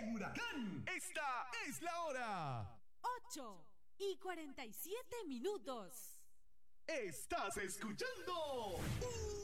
en Huracán. Esta es la hora. 8:47. Estás escuchando